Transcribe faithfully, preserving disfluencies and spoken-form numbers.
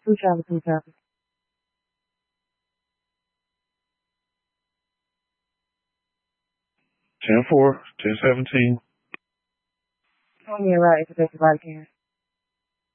Two traffic, two traffic. ten four, ten seventeen. On your right, if it's right here.